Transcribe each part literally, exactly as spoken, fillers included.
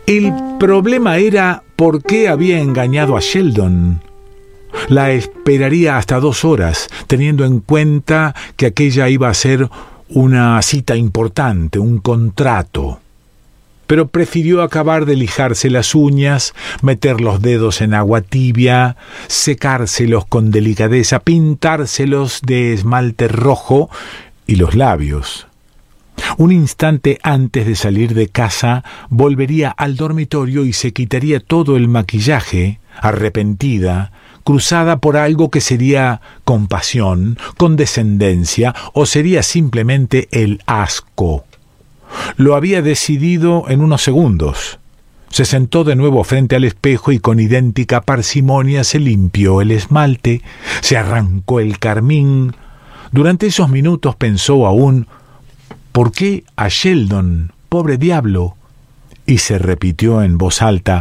El problema era por qué había engañado a Sheldon. La esperaría hasta dos horas, teniendo en cuenta que aquella iba a ser una cita importante, un contrato. Pero prefirió acabar de lijarse las uñas, meter los dedos en agua tibia, secárselos con delicadeza, pintárselos de esmalte rojo y los labios. Un instante antes de salir de casa, volvería al dormitorio y se quitaría todo el maquillaje, arrepentida, cruzada por algo que sería compasión, condescendencia o sería simplemente el asco. Lo había decidido en unos segundos. Se sentó de nuevo frente al espejo y con idéntica parsimonia se limpió el esmalte, se arrancó el carmín. Durante esos minutos pensó aún: ¿por qué a Sheldon, pobre diablo? Y se repitió en voz alta: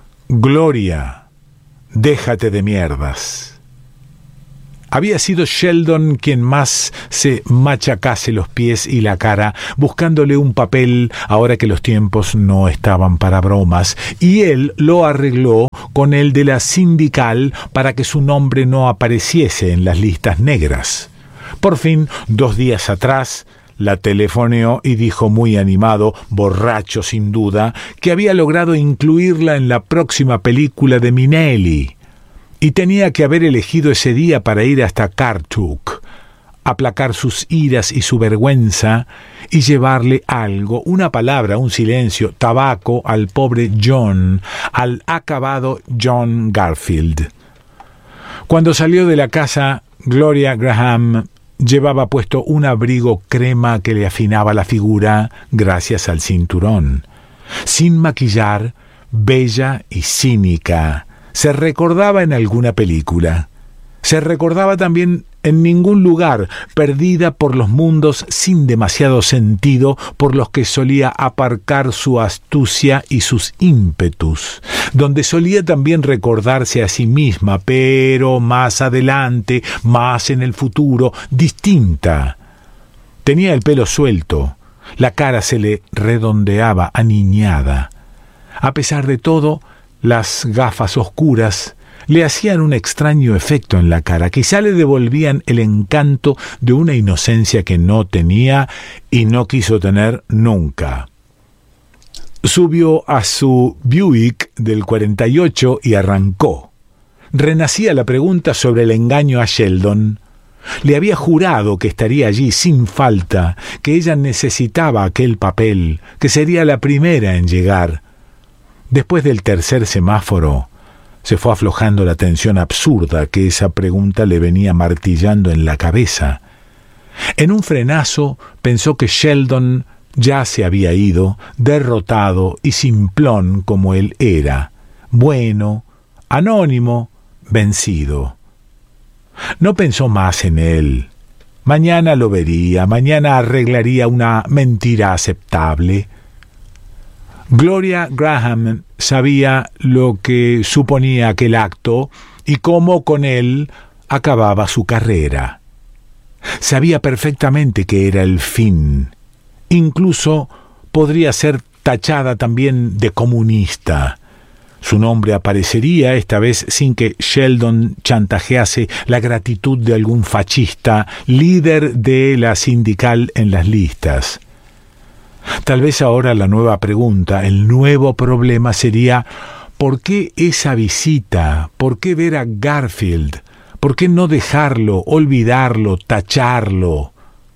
Gloria, déjate de mierdas. Había sido Sheldon quien más se machacase los pies y la cara, buscándole un papel ahora que los tiempos no estaban para bromas, y él lo arregló con el de la sindical para que su nombre no apareciese en las listas negras. Por fin, dos días atrás, la telefoneó y dijo muy animado, borracho sin duda, que había logrado incluirla en la próxima película de Minnelli. Y tenía que haber elegido ese día para ir hasta Kaartuk, aplacar sus iras y su vergüenza y llevarle algo, una palabra, un silencio, tabaco al pobre John, al acabado John Garfield. Cuando salió de la casa, Gloria Graham llevaba puesto un abrigo crema que le afinaba la figura gracias al cinturón. Sin maquillar, bella y cínica, se recordaba en alguna película. Se recordaba también en ningún lugar, perdida por los mundos sin demasiado sentido por los que solía aparcar su astucia y sus ímpetus, donde solía también recordarse a sí misma, pero más adelante, más en el futuro, distinta. Tenía el pelo suelto, la cara se le redondeaba aniñada. A pesar de todo, las gafas oscuras le hacían un extraño efecto en la cara, quizá le devolvían el encanto de una inocencia que no tenía y no quiso tener nunca. Subió a su Buick del cuarenta y ocho y arrancó. Renacía la pregunta sobre el engaño a Sheldon. Le había jurado que estaría allí sin falta, que ella necesitaba aquel papel, que sería la primera en llegar. Después del tercer semáforo, se fue aflojando la tensión absurda que esa pregunta le venía martillando en la cabeza. En un frenazo pensó que Sheldon ya se había ido, derrotado y simplón como él era, bueno, anónimo, vencido. No pensó más en él. Mañana lo vería, mañana arreglaría una mentira aceptable. Gloria Graham sabía lo que suponía aquel acto y cómo con él acababa su carrera. Sabía perfectamente que era el fin. Incluso podría ser tachada también de comunista. Su nombre aparecería, esta vez sin que Sheldon chantajease la gratitud de algún fascista, líder de la sindical en las listas. Tal vez ahora la nueva pregunta, el nuevo problema sería: ¿por qué esa visita? ¿Por qué ver a Garfield? ¿Por qué no dejarlo, olvidarlo, tacharlo?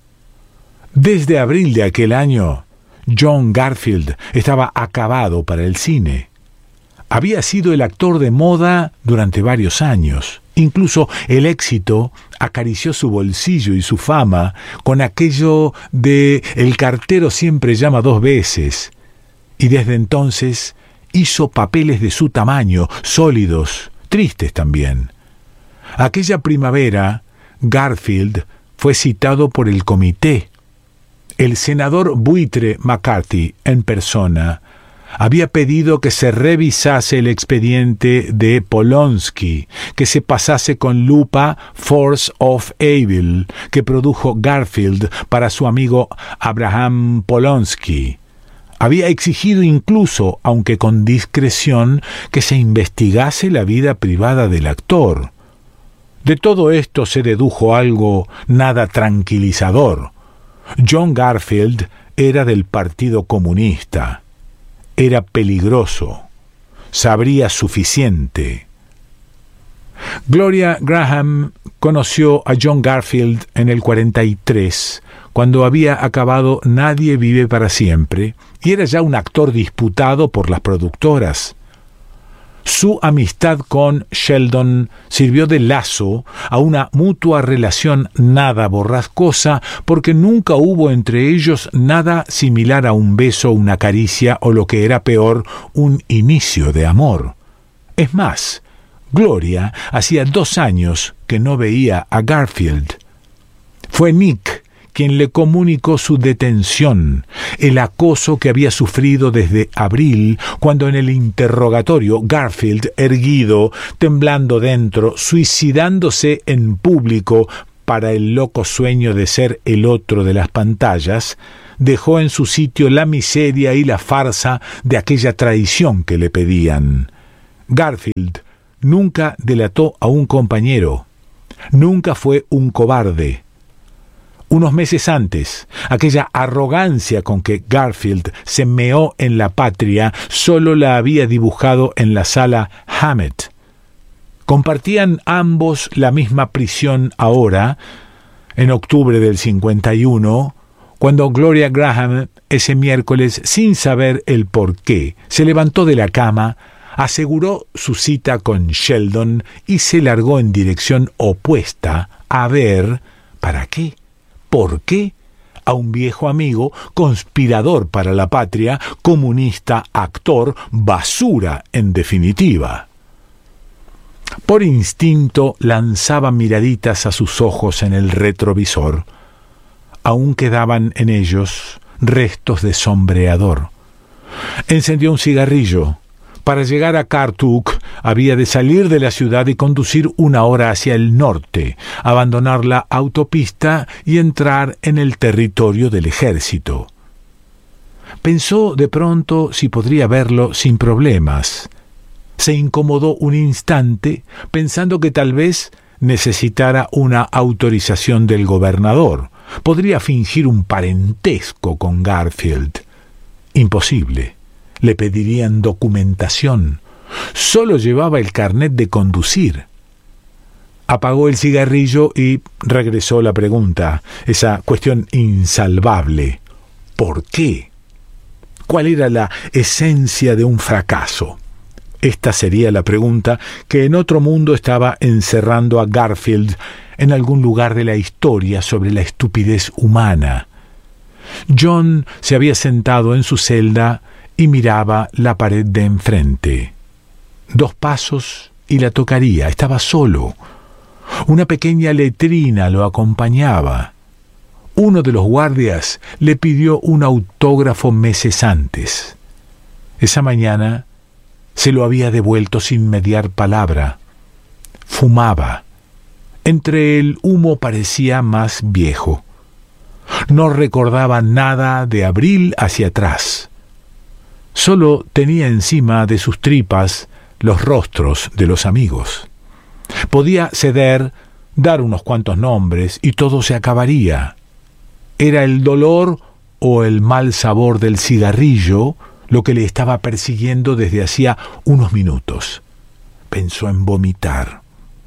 Desde abril de aquel año, John Garfield estaba acabado para el cine. Había sido el actor de moda durante varios años. Incluso el éxito acarició su bolsillo y su fama con aquello de el cartero siempre llama dos veces. Y desde entonces hizo papeles de su tamaño, sólidos, tristes también. Aquella primavera, Garfield fue citado por el comité. El senador buitre McCarthy, en persona, había pedido que se revisase el expediente de Polonsky, que se pasase con lupa Force of Evil, que produjo Garfield para su amigo Abraham Polonsky. Había exigido incluso, aunque con discreción, que se investigase la vida privada del actor. De todo esto se dedujo algo nada tranquilizador. John Garfield era del Partido Comunista. Era peligroso. Sabría suficiente. Gloria Graham conoció a John Garfield en el cuarenta y tres, cuando había acabado Nadie vive para siempre, y era ya un actor disputado por las productoras. Su amistad con Sheldon sirvió de lazo a una mutua relación nada borrascosa, porque nunca hubo entre ellos nada similar a un beso, una caricia o, lo que era peor, un inicio de amor. Es más, Gloria hacía dos años que no veía a Garfield. Fue Nick quien le comunicó su detención, el acoso que había sufrido desde abril, cuando en el interrogatorio Garfield, erguido, temblando dentro, suicidándose en público para el loco sueño de ser el otro de las pantallas, dejó en su sitio la miseria y la farsa de aquella traición que le pedían. Garfield nunca delató a un compañero, nunca fue un cobarde. Unos meses antes, aquella arrogancia con que Garfield se meó en la patria solo la había dibujado en la sala Hammett. Compartían ambos la misma prisión ahora, en octubre del cincuenta y uno, cuando Gloria Graham, ese miércoles, sin saber el por qué, se levantó de la cama, aseguró su cita con Sheldon y se largó en dirección opuesta a ver ¿para qué? ¿Por qué? A un viejo amigo, conspirador para la patria, comunista, actor, basura en definitiva. Por instinto lanzaba miraditas a sus ojos en el retrovisor. Aún quedaban en ellos restos de sombreador. Encendió un cigarrillo. Para llegar a Kaartuk había de salir de la ciudad y conducir una hora hacia el norte, abandonar la autopista y entrar en el territorio del ejército. Pensó de pronto si podría verlo sin problemas. Se incomodó un instante, pensando que tal vez necesitara una autorización del gobernador. Podría fingir un parentesco con Garfield. Imposible. Le pedirían documentación. Solo llevaba el carnet de conducir. Apagó el cigarrillo y regresó la pregunta, esa cuestión insalvable. ¿Por qué? ¿Cuál era la esencia de un fracaso? Esta sería la pregunta que en otro mundo estaba encerrando a Garfield en algún lugar de la historia sobre la estupidez humana. John se había sentado en su celda y miraba la pared de enfrente. Dos pasos y la tocaría. Estaba solo. Una pequeña letrina lo acompañaba. Uno de los guardias le pidió un autógrafo meses antes. Esa mañana se lo había devuelto sin mediar palabra. Fumaba. Entre el humo parecía más viejo. No recordaba nada de abril hacia atrás. Solo tenía encima de sus tripas los rostros de los amigos. Podía ceder, dar unos cuantos nombres y todo se acabaría. Era el dolor o el mal sabor del cigarrillo lo que le estaba persiguiendo desde hacía unos minutos. Pensó en vomitar.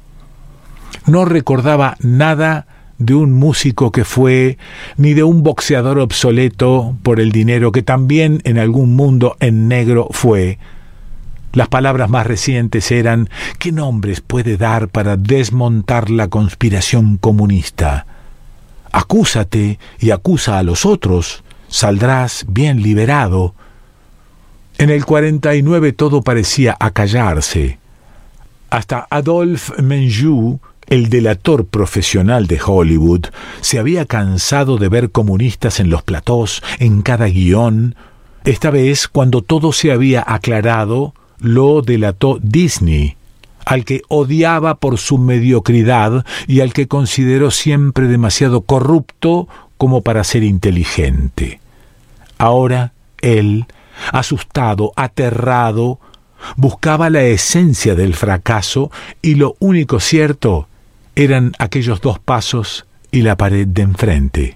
No recordaba nada de un músico que fue, ni de un boxeador obsoleto por el dinero que también en algún mundo en negro fue. Las palabras más recientes eran: ¿qué nombres puede dar para desmontar la conspiración comunista? Acúsate y acusa a los otros, saldrás bien liberado. En el cuarenta y nueve todo parecía acallarse. Hasta Adolphe Menjou, el delator profesional de Hollywood, se había cansado de ver comunistas en los platós, en cada guión. Esta vez, cuando todo se había aclarado, lo delató Disney, al que odiaba por su mediocridad y al que consideró siempre demasiado corrupto como para ser inteligente. Ahora él, asustado, aterrado, buscaba la esencia del fracaso y lo único cierto eran aquellos dos pasos y la pared de enfrente.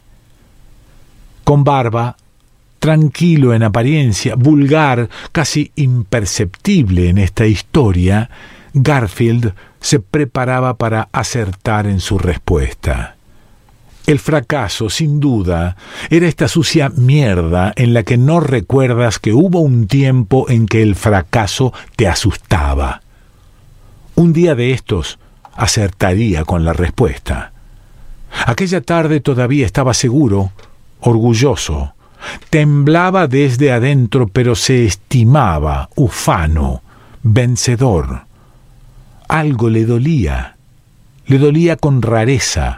Con barba, tranquilo en apariencia, vulgar, casi imperceptible en esta historia, Garfield se preparaba para acertar en su respuesta. El fracaso, sin duda, era esta sucia mierda en la que no recuerdas que hubo un tiempo en que el fracaso te asustaba. Un día de estos acertaría con la respuesta. Aquella tarde todavía estaba seguro, orgulloso. Temblaba desde adentro, pero se estimaba ufano, vencedor. Algo le dolía, le dolía con rareza.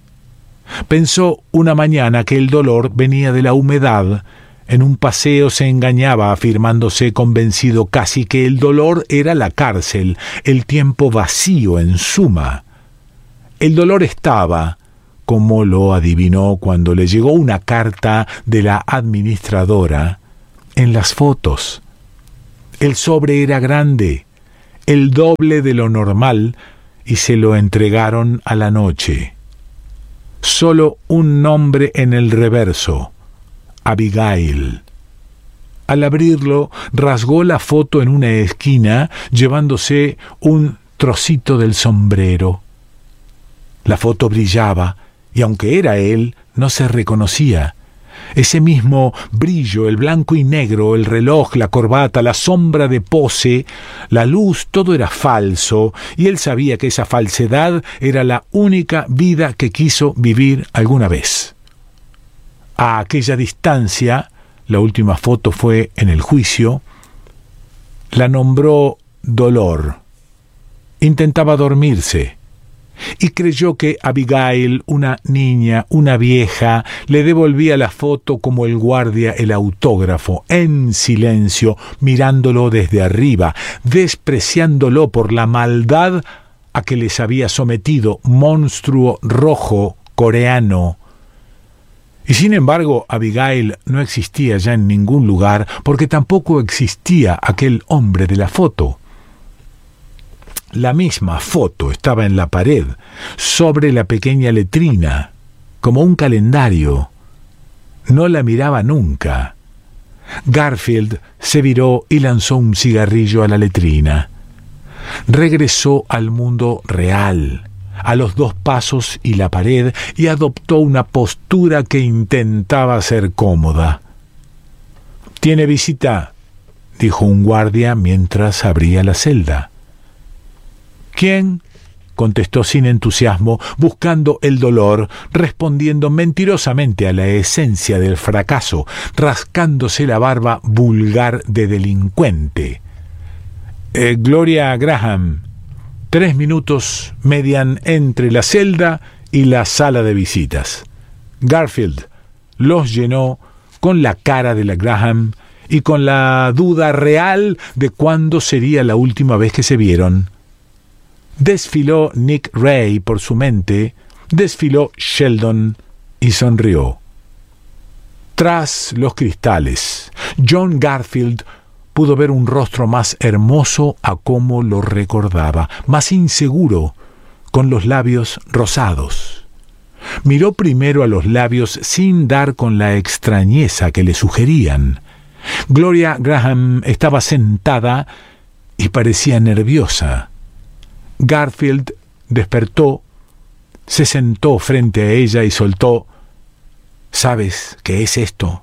Pensó una mañana que el dolor venía de la humedad. En un paseo se engañaba afirmándose convencido casi que el dolor era la cárcel, el tiempo vacío en suma. El dolor estaba, como lo adivinó cuando le llegó una carta de la administradora, en las fotos. El sobre era grande, el doble de lo normal, y se lo entregaron a la noche. Solo un nombre en el reverso: Abigail. Al abrirlo, rasgó la foto en una esquina, llevándose un trocito del sombrero. La foto brillaba, y aunque era él, no se reconocía. Ese mismo brillo, el blanco y negro, el reloj, la corbata, la sombra de pose, la luz, todo era falso, y él sabía que esa falsedad era la única vida que quiso vivir alguna vez. A aquella distancia, la última foto fue en el juicio, la nombró Dolor. Intentaba dormirse, y creyó que Abigail, una niña, una vieja, le devolvía la foto como el guardia el autógrafo, en silencio, mirándolo desde arriba, despreciándolo por la maldad a que les había sometido, monstruo rojo coreano. Y sin embargo, Abigail no existía ya en ningún lugar, porque tampoco existía aquel hombre de la foto. La misma foto estaba en la pared, sobre la pequeña letrina, como un calendario. No la miraba nunca. Garfield se viró y lanzó un cigarrillo a la letrina. Regresó al mundo real, a los dos pasos y la pared, y adoptó una postura que intentaba ser cómoda. «¿Tiene visita?», dijo un guardia mientras abría la celda. «¿Quién?», contestó sin entusiasmo, buscando el dolor, respondiendo mentirosamente a la esencia del fracaso, rascándose la barba vulgar de delincuente. Eh, Gloria Graham. Tres minutos median entre la celda y la sala de visitas. Garfield los llenó con la cara de la Graham y con la duda real de cuándo sería la última vez que se vieron. Desfiló Nick Ray por su mente, desfiló Sheldon y sonrió. Tras los cristales, John Garfield pudo ver un rostro más hermoso a como lo recordaba, más inseguro, con los labios rosados. Miró primero a los labios sin dar con la extrañeza que le sugerían. Gloria Graham estaba sentada y parecía nerviosa. Garfield despertó, se sentó frente a ella y soltó: «¿Sabes qué es esto?».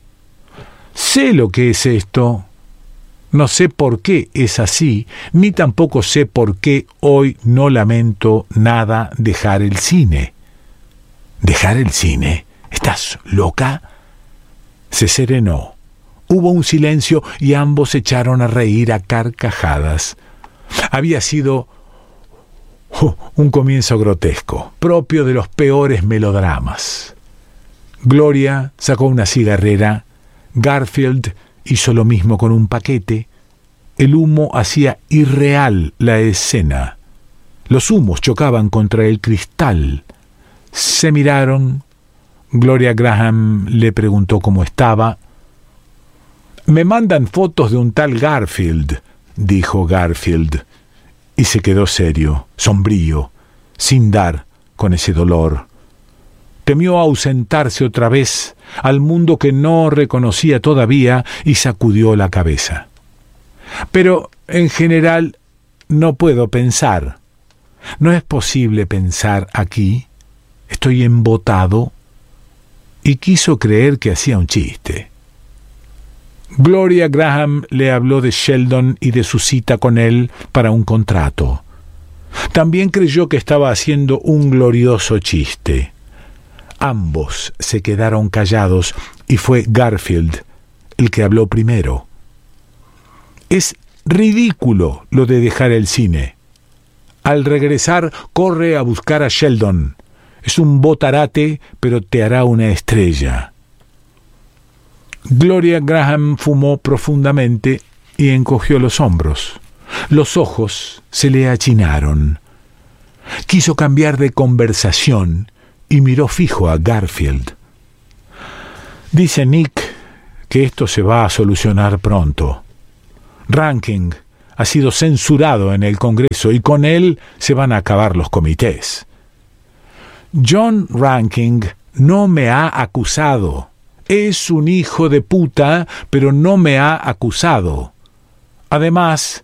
«Sé lo que es esto. No sé por qué es así, ni tampoco sé por qué hoy no lamento nada dejar el cine». «¿Dejar el cine? ¿Estás loca?». Se serenó. Hubo un silencio y ambos se echaron a reír a carcajadas. Había sido uh, un comienzo grotesco, propio de los peores melodramas. Gloria sacó una cigarrera, Garfield hizo lo mismo con un paquete. El humo hacía irreal la escena. Los humos chocaban contra el cristal. Se miraron. Gloria Graham le preguntó cómo estaba. Me mandan fotos de un tal Garfield, dijo Garfield, y se quedó serio, sombrío, sin dar con ese dolor. Temió ausentarse otra vez al mundo que no reconocía todavía y sacudió la cabeza. Pero, en general, no puedo pensar. No es posible pensar aquí. Estoy embotado. Y quiso creer que hacía un chiste. Gloria Graham le habló de Sheldon y de su cita con él para un contrato. También creyó que estaba haciendo un glorioso chiste. Ambos se quedaron callados y fue Garfield el que habló primero. Es ridículo lo de dejar el cine. Al regresar, corre a buscar a Sheldon. Es un botarate, pero te hará una estrella. Gloria Graham fumó profundamente y encogió los hombros. Los ojos se le achinaron. Quiso cambiar de conversación y miró fijo a Garfield. Dice Nick que esto se va a solucionar pronto. Rankin ha sido censurado en el Congreso y con él se van a acabar los comités. John Rankin no me ha acusado. Es un hijo de puta, pero no me ha acusado. Además,